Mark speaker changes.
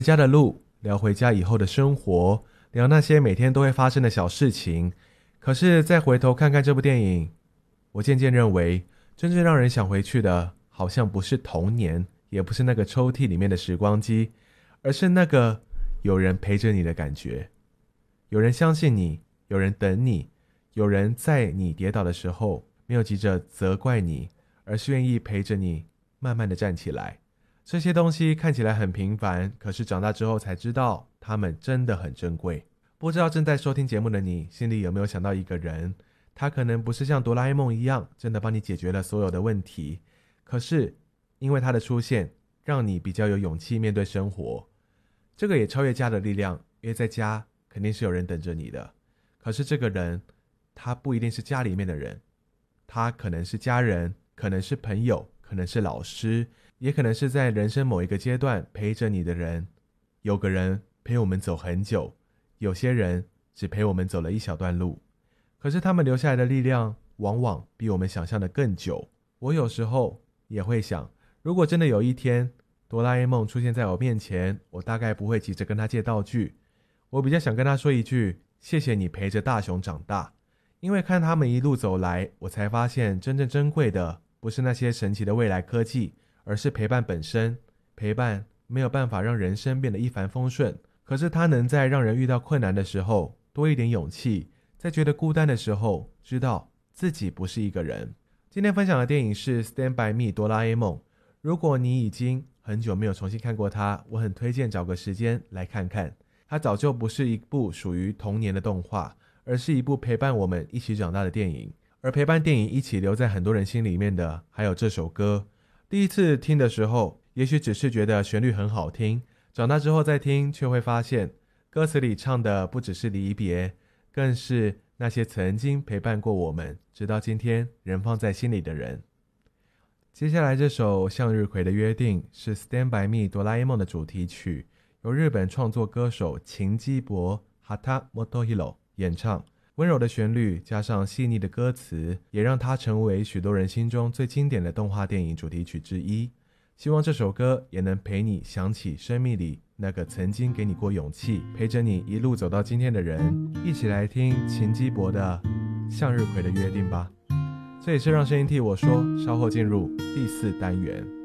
Speaker 1: 家的路，聊回家以后的生活，聊那些每天都会发生的小事情。可是再回头看看这部电影，我渐渐认为真正让人想回去的好像不是童年，也不是那个抽屉里面的时光机，而是那个有人陪着你的感觉。有人相信你，有人等你，有人在你跌倒的时候没有急着责怪你，而是愿意陪着你慢慢的站起来。这些东西看起来很平凡，可是长大之后才知道它们真的很珍贵。不知道正在收听节目的你心里有没有想到一个人，他可能不是像哆啦 A 梦一样真的帮你解决了所有的问题，可是因为他的出现让你比较有勇气面对生活。这个也超越家的力量，因为在家肯定是有人等着你的，可是这个人他不一定是家里面的人，他可能是家人，可能是朋友，可能是老师，也可能是在人生某一个阶段陪着你的人。有个人陪我们走很久，有些人只陪我们走了一小段路，可是他们留下来的力量往往比我们想象的更久。我有时候也会想，如果真的有一天哆啦 A 梦出现在我面前，我大概不会急着跟他借道具，我比较想跟他说一句，谢谢你陪着大雄长大。因为看他们一路走来，我才发现真正珍贵的不是那些神奇的未来科技，而是陪伴本身。陪伴没有办法让人生变得一帆风顺，可是它能在让人遇到困难的时候多一点勇气，在觉得孤单的时候知道自己不是一个人。今天分享的电影是 Stand By Me 哆啦 A 梦。如果你已经很久没有重新看过它，我很推荐找个时间来看看。它早就不是一部属于童年的动画，而是一部陪伴我们一起长大的电影。而陪伴电影一起留在很多人心里面的还有这首歌。第一次听的时候也许只是觉得旋律很好听，长大之后再听却会发现歌词里唱的不只是离别，更是那些曾经陪伴过我们直到今天仍放在心里的人。接下来这首向日葵的约定是 Stand By Me 哆啦 A 梦的主题曲，由日本创作歌手秦基博 Hata Motohiro 演唱。温柔的旋律加上细腻的歌词，也让它成为许多人心中最经典的动画电影主题曲之一。希望这首歌也能陪你想起生命里那个曾经给你过勇气，陪着你一路走到今天的人。一起来听秦基博的向日葵的约定吧。这也是让声音替我说，稍后进入第4单元。